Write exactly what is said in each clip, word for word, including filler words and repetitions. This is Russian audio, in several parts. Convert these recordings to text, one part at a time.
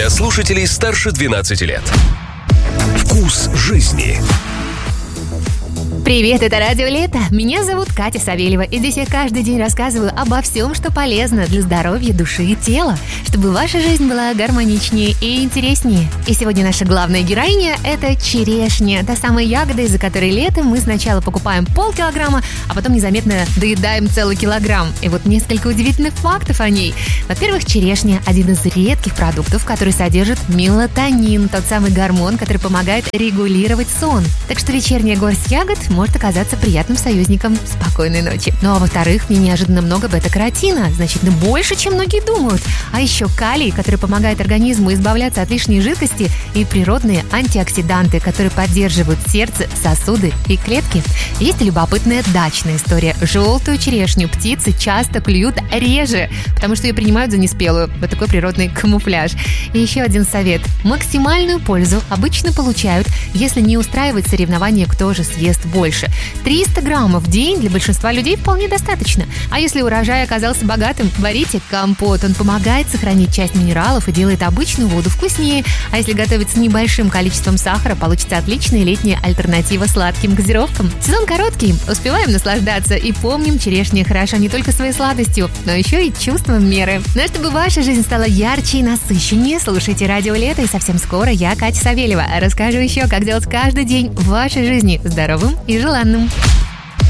для слушателей старше двенадцати лет. Вкус жизни. Привет, это Радио Лето. Меня зовут Катя Савельева, и здесь я каждый день рассказываю обо всем, что полезно для здоровья души и тела, чтобы ваша жизнь была гармоничнее и интереснее. И сегодня наша главная героиня – это черешня, та самая ягода, из-за которой летом мы сначала покупаем полкилограмма, а потом незаметно доедаем целый килограмм. И вот несколько удивительных фактов о ней. Во-первых, черешня – один из редких продуктов, который содержит мелатонин, тот самый гормон, который помогает регулировать сон. Так что вечерняя горсть ягод может оказаться приятным союзником спокойной ночи. Ну а во-вторых, в ней неожиданно много бета-каротина, значительно больше, чем многие думают. А еще калий, который помогает организму избавляться от лишней жидкости, и природные антиоксиданты, которые поддерживают сердце, сосуды и клетки. Есть любопытная дачная история. Желтую черешню птицы часто клюют реже, потому что ее принимают за неспелую. Вот такой природный камуфляж. И еще один совет. Максимальную пользу обычно получают, если не устраивать соревнования, кто же съест больше. триста граммов в день для большинства людей вполне достаточно. А если урожай оказался богатым, варите компот. Он помогает сохранить часть минералов и делает обычную воду вкуснее. А если готовить с небольшим количеством сахара, получится отличная летняя альтернатива сладким газировкам. Сезон короткий, успеваем наслаждаться и помним, черешня хороша не только своей сладостью, но еще и чувством меры. Ну а чтобы ваша жизнь стала ярче и насыщеннее, слушайте Радио Лето, и совсем скоро я, Катя Савельева, расскажу еще, как делать каждый день в вашей жизни здоровым и желанным.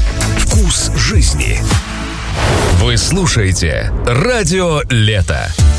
Вкус жизни. Вы слушаете Радио Лето.